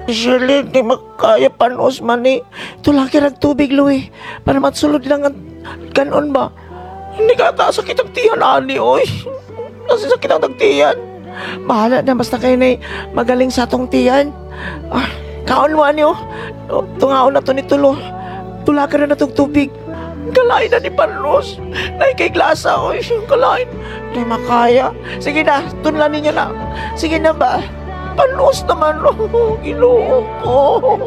Shirley, di makaya panos man eh. Tulaki ng tubig, Louie. Para matsulod lang ang ganon ba? Hindi ka ata sakit ang tiyan, ani, oy. Kasi sakit ang tagtiyan. Bahala na, basta kayo na magaling sa atong tiyan. Kaon mo, ani, oh. Tungaon na to ni Tulo. Tulaka na itong tubig. Kalain na ni Panos. Nay kay glasa, oy. Kalain. Di makaya. Sige na, tunlan ninyo na. Sige na ba? Panos naman, oh. Ginoo ko.